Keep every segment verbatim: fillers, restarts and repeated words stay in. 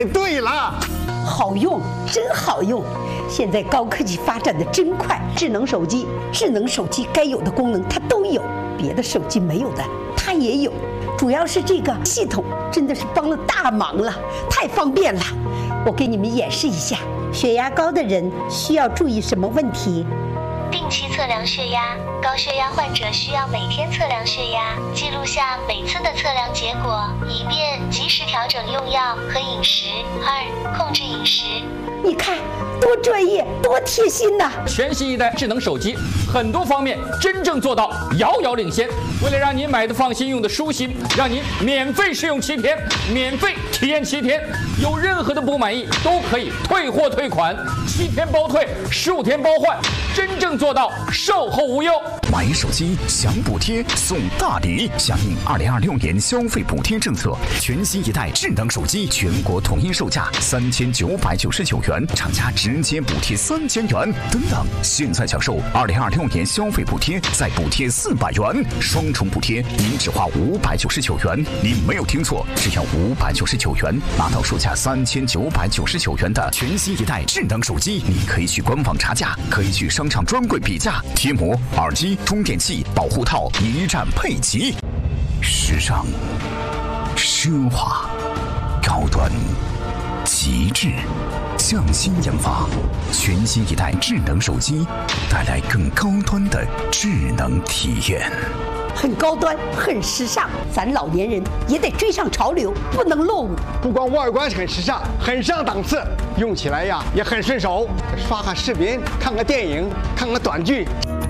对了， 好用，真好用！现在高科技发展的真快，智能手机，智能手机该有的功能它都有，别的手机没有的它也有。主要是这个系统真的是帮了大忙了，太方便了。我给你们演示一下，血压高的人需要注意什么问题？ 定期测量血压，高血压患者需要每天测量血压，记录下每次的测量结果，以便及时调整用药和饮食。二、控制饮食。 你看，多专业，多贴心呐！ 全新一代智能手机，很多方面真正做到遥遥领先。为了让您买的放心，用的舒心，让您免费试用七天，免费体验七天，有任何的不满意都可以退货退款，七天包退，十五天包换，真正做到售后无忧。 买手机享补贴送大礼，响应二零二六年消费补贴政策，全新一代智能手机全国统一售价三千九百九十九元，厂家直接补贴三千元。等等，现在享受二零二六年消费补贴，再补贴四百元，双重补贴，您只花五百九十九元。您没有听错，只要五百九十九元，拿到售价三千九百九十九元的全新一代智能手机。你可以去官网查价，可以去商场专柜比价，贴膜、耳机、充电器、保护套一站配齐，时尚、奢华、高端、极致，匠心研发，全新一代智能手机，带来更高端的智能体验。 很高端，很时尚，咱老年人也得追上潮流，不能落伍。 不光外观很时尚，很上档次，用起来呀也很顺手，刷个视频，看个电影，看个短剧。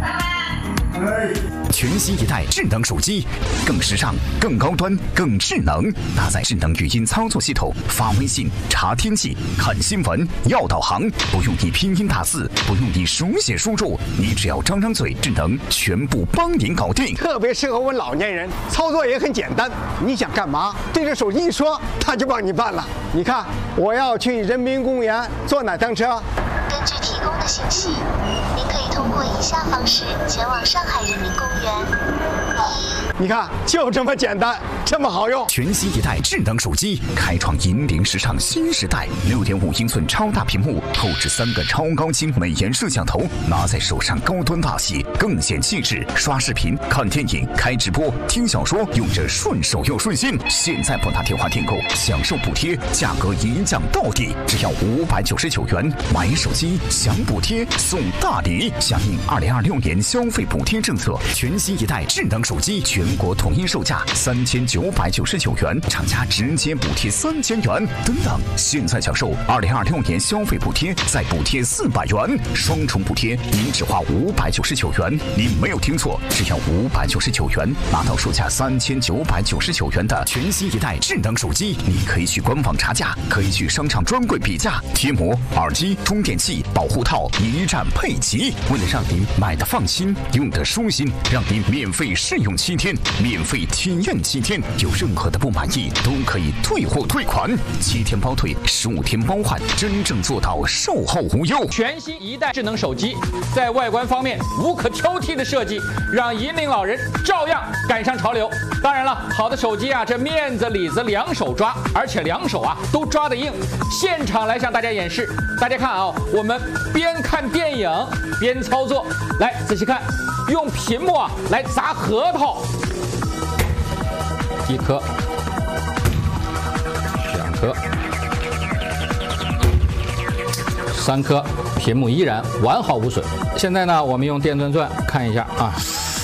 全新一代智能手机，更时尚、更高端、更智能，搭载智能语音操作系统，发微信、查天气、看新闻、要导航，不用你拼音打字，不用你手写输入，你只要张张嘴，智能全部帮您搞定。 特别适合我们老年人，操作也很简单。你想干嘛，对着手机一说，它就帮你办了。你看，我要去人民公园坐哪趟车？ 根据提供的信息，您可以通过以下方式前往上海人民公园。 你看，就这么简单，这么好用。 全新一代智能手机，开创引领时尚新时代。六点五英寸超大屏幕，后置三个超高清美颜摄像头，拿在手上高端大气，更显气质。刷视频、看电影、开直播、听小说，用着顺手又顺心。现在拨打电话订购，享受补贴，价格一降到底，只要五百九十九元。买手机享补贴送大礼，响应二零二六年消费补贴政策，全新一代智能手机全国统一售价三千九百九十九元，厂家直接补贴三千元。等等，现在享受二零二六年消费补贴，再补贴四百元，双重补贴，您只花五百九十九元。您没有听错，只要五百九十九元，拿到售价三千九百九十九元的全新一代智能手机。你可以去官网查价，可以去商场专柜比价，贴膜、耳机、充电器、保护套一站配齐。为了让您买的放心，用的舒心，让您免费试用七天，免费体验七天，有任何的不满意都可以退货退款，七天包退，十五天包换，真正做到售后无忧。 全新一代智能手机，在外观方面无可挑剔的设计，让引领老人照样赶上潮流。当然了，好的手机啊，这面子里子两手抓，而且两手啊都抓得硬。现场来向大家演示，大家看啊，我们边看电影边操作，来仔细看，用屏幕啊来砸核桃，一颗，两颗，三颗，屏幕依然完好无损。现在呢，我们用电钻钻看一下啊。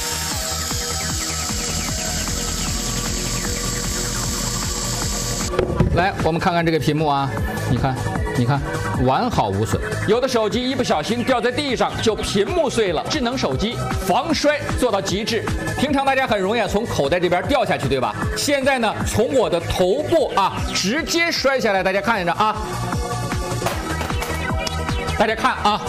来，我们看看这个屏幕啊，你看，你看，完好无损。有的手机一不小心掉在地上就屏幕碎了，智能手机防摔做到极致。平常大家很容易从口袋这边掉下去，对吧？现在呢，从我的头部啊直接摔下来，大家看着啊，大家看啊，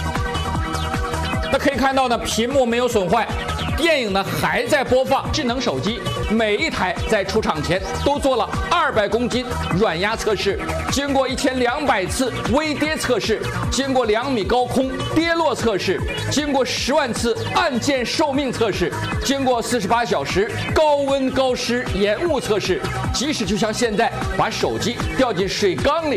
那可以看到呢，屏幕没有损坏。电影呢还在播放，智能手机每一台在出厂前都做了二百公斤软压测试，经过一千两百次微跌测试，经过两米高空跌落测试，经过十万次按键寿命测试，经过四十八小时高温高湿延误测试。即使就像现在把手机掉进水缸里。